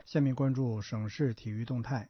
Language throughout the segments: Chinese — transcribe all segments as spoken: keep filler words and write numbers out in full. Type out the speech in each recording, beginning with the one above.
下面关注省市体育动态。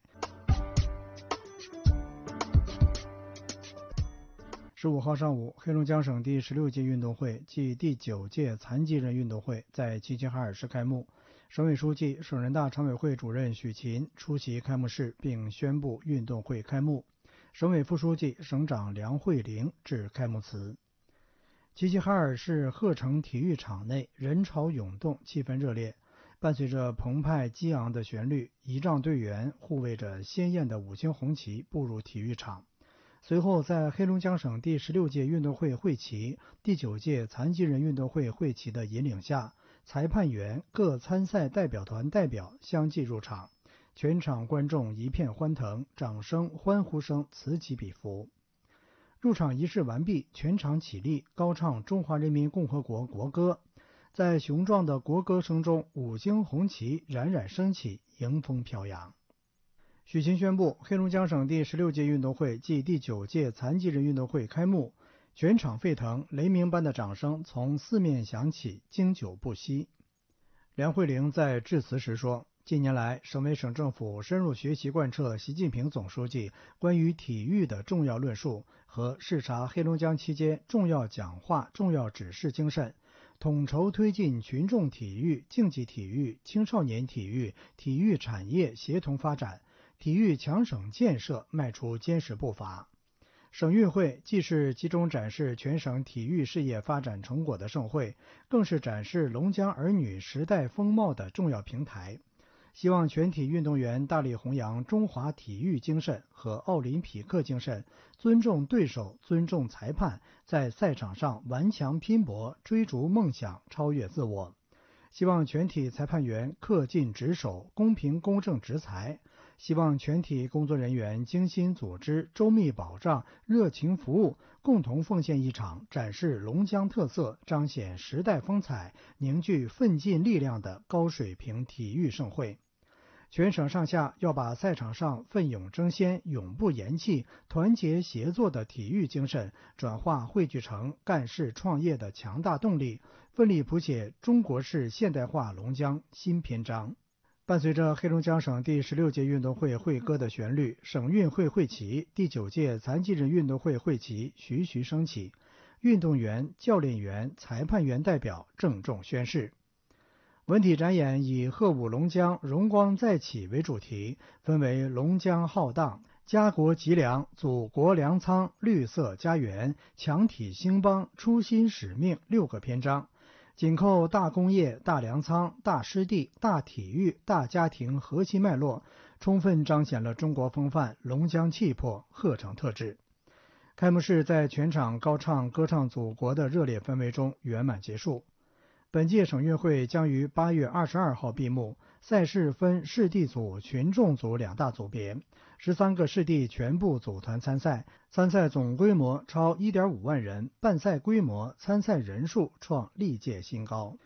十五号上午，黑龙江省第十六届运动会暨第九届残疾人运动会在齐齐哈尔市开幕。省委书记、省人大常委会主任许勤出席开幕式并宣布运动会开幕。省委副书记、省长梁慧玲致开幕词。齐齐哈尔市鹤城体育场内人潮涌动，气氛热烈。伴随着澎湃激昂的旋律，仪仗队员护卫着鲜艳的五星红旗步入体育场。随后，在黑龙江省第十六届运动会会旗、第九届残疾人运动会会旗的引领下，裁判员、各参赛代表团代表相继入场，全场观众一片欢腾，掌声、欢呼声此起彼伏。入场仪式完毕，全场起立，高唱中华人民共和国国歌。在雄壮的国歌声中，五星红旗冉冉升起，迎风飘扬。许勤宣布，黑龙江省第十六届运动会暨第九届残疾人运动会开幕，全场沸腾，雷鸣般的掌声从四面响起，经久不息。梁慧玲在致辞时说，近年来，省委省政府深入学习贯彻习近平总书记关于体育的重要论述和视察黑龙江期间重要讲话、重要指示精神，统筹推进群众体育、竞技体育、青少年体育、体育产业协同发展，体育强省建设迈出坚实步伐。省运会既是集中展示全省体育事业发展成果的盛会，更是展示龙江儿女时代风貌的重要平台。希望全体运动员大力弘扬中华体育精神和奥林匹克精神，尊重对手，尊重裁判，在赛场上顽强拼搏，追逐梦想，超越自我。希望全体裁判员恪尽职守，公平公正执裁。希望全体工作人员精心组织，周密保障，热情服务，共同奉献一场展示龙江特色、彰显时代风采、凝聚奋进力量的高水平体育盛会。全省上下要把赛场上奋勇争先、永不言弃、团结协作的体育精神转化汇聚成干事创业的强大动力，奋力谱写中国式现代化龙江新篇章。伴随着黑龙江省第十六届运动会会歌的旋律，省运会会旗、第九届残疾人运动会会旗徐徐升起，运动员、教练员、裁判员代表郑重宣誓。文体展演以鹤舞龙江、荣光再起为主题，分为龙江浩荡、家国脊梁、祖国粮仓、绿色家园、强体兴邦、初心使命六个篇章，紧扣大工业、大粮仓、大湿地、大体育、大家庭核心脉络，充分彰显了中国风范、龙江气魄、鹤城特质。开幕式在全场高唱歌唱祖国的热烈氛围中圆满结束。本届省运会将于八月二十二号闭幕，赛事分市地组、群众组两大组别，十三个市地全部组团参赛，参赛总规模超 一点五万人，办赛规模、参赛人数创历届新高。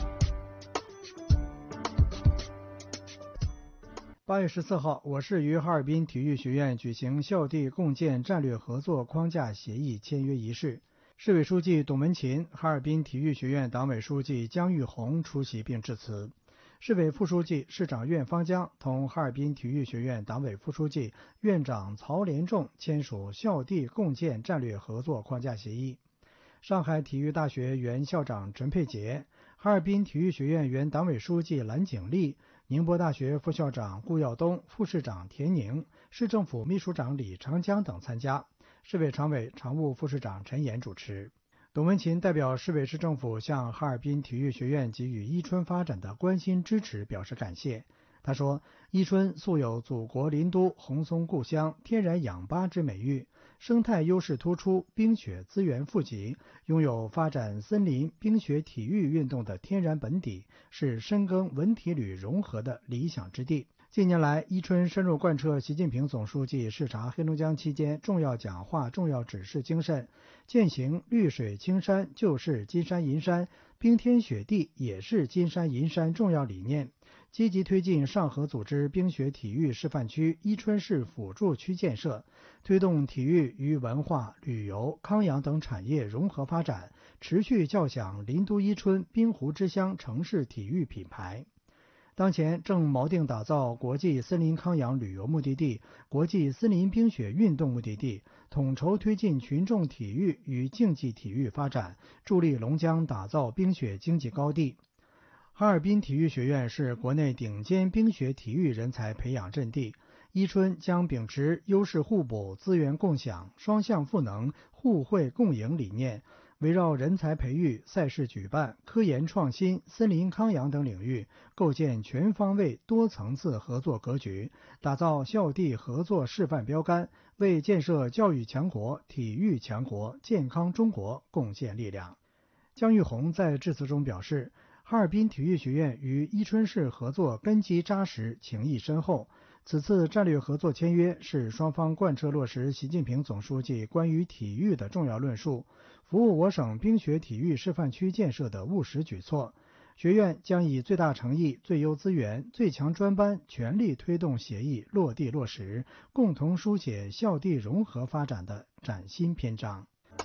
八月十四号，我市于哈尔滨体育学院举行校地共建战略合作框架协议签约仪式。市委书记董文勤、哈尔滨体育学院党委书记姜育红出席并致辞。市委副书记、市长苑方江同哈尔滨体育学院党委副书记、院长曹连仲签署校地共建战略合作框架协议。上海体育大学原校长陈佩杰、哈尔滨体育学院原党委书记蓝景丽、宁波大学副校长顾耀东、副市长田宁、市政府秘书长李长江等参加。市委常委、常务副市长陈岩主持。董文勤代表市委市政府向哈尔滨体育学院给予伊春发展的关心支持表示感谢。他说，伊春素有祖国林都、红松故乡、天然氧吧之美誉，生态优势突出，冰雪资源富集，拥有发展森林、冰雪体育运动的天然本底，是深耕文体旅融合的理想之地。近年来，伊春深入贯彻习近平总书记视察黑龙江期间重要讲话、重要指示精神，践行绿水青山就是金山银山，冰天雪地也是金山银山重要理念，积极推进上合组织冰雪体育示范区伊春市辅助区建设，推动体育与文化、旅游、康养等产业融合发展，持续叫响林都伊春冰湖之乡城市体育品牌。 当前正锚定打造国际森林康养旅游目的地、国际森林冰雪运动目的地，统筹推进群众体育与竞技体育发展，助力龙江打造冰雪经济高地。哈尔滨体育学院是国内顶尖冰雪体育人才培养阵地，伊春将秉持优势互补、资源共享、双向赋能、互惠共赢理念，围绕人才培育、赛事举办、科研创新、森林康养等领域，构建全方位、多层次合作格局，打造校地合作示范标杆，为建设教育强国、体育强国、健康中国贡献力量。姜育红在致辞中表示，哈尔滨体育学院与伊春市合作根基扎实、情谊深厚。此次战略合作签约是双方贯彻落实习近平总书记关于体育的重要论述，服务我省冰雪体育示范区建设的务实举措。学院将以最大诚意、最优资源、最强专班，全力推动协议落地落实，共同书写校地融合发展的崭新篇章。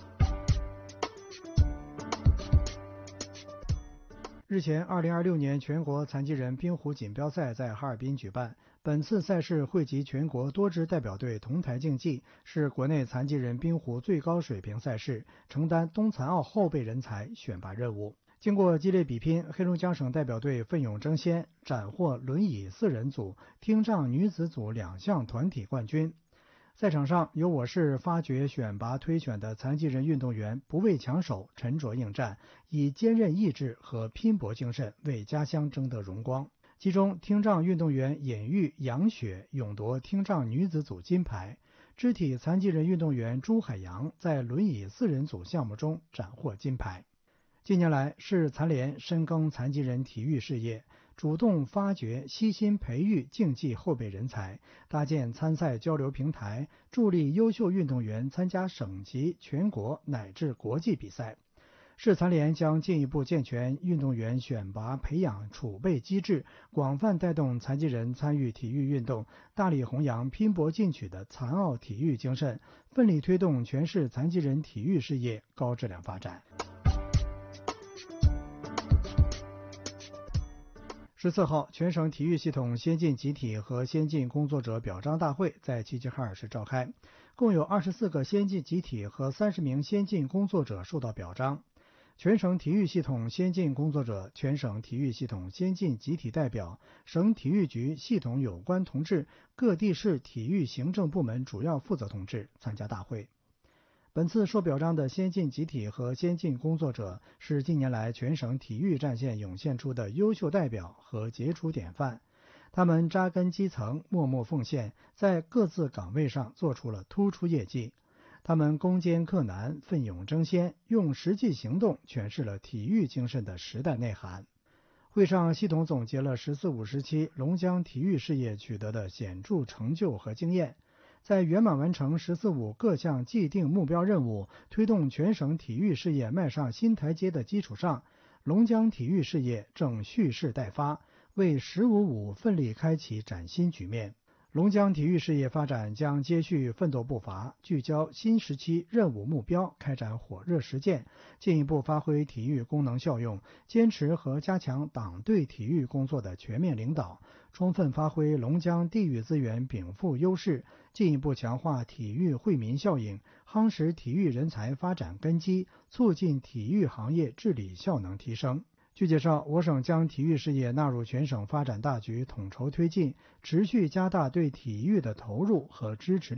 日前，二零二六年全国残疾人冰壶锦标赛在哈尔滨举办。本次赛事汇集全国多支代表队同台竞技，是国内残疾人冰壶最高水平赛事，承担冬残奥后备人才选拔任务。经过激烈比拼，黑龙江省代表队奋勇争先，斩获轮椅四人组、听障女子组两项团体冠军。赛场上，由我市发掘、选拔、推选的残疾人运动员不畏强手，沉着应战，以坚韧意志和拼搏精神为家乡争得荣光。其中，听障运动员尹玉、杨雪勇夺听障女子组金牌，肢体残疾人运动员朱海洋在轮椅四人组项目中斩获金牌。近年来，市残联深耕残疾人体育事业，主动发掘、悉心培育竞技后备人才，搭建参赛交流平台，助力优秀运动员参加省级、全国乃至国际比赛。市残联将进一步健全运动员选拔培养储备机制，广泛带动残疾人参与体育运动，大力弘扬拼搏进取的残奥体育精神，奋力推动全市残疾人体育事业高质量发展。十四号，全省体育系统先进集体和先进工作者表彰大会在齐齐哈尔市召开，共有二十四个先进集体和三十名先进工作者受到表彰。全省体育系统先进工作者、全省体育系统先进集体代表、省体育局系统有关同志、各地市体育行政部门主要负责同志参加大会。本次受表彰的先进集体和先进工作者是近年来全省体育战线涌现出的优秀代表和杰出典范，他们扎根基层，默默奉献，在各自岗位上做出了突出业绩。他们攻坚克难，奋勇争先，用实际行动诠释了体育精神的时代内涵。会上系统总结了“十四五”时期龙江体育事业取得的显著成就和经验，在圆满完成“十四五”各项既定目标任务，推动全省体育事业迈上新台阶的基础上，龙江体育事业正蓄势待发，为“十五五”奋力开启崭新局面。龙江体育事业发展将接续奋斗步伐，聚焦新时期任务目标，开展火热实践，进一步发挥体育功能效用，坚持和加强党对体育工作的全面领导，充分发挥龙江地域资源禀赋优势，进一步强化体育惠民效应，夯实体育人才发展根基，促进体育行业治理效能提升。据介绍，我省将体育事业纳入全省发展大局，统筹推进，持续加大对体育的投入和支持。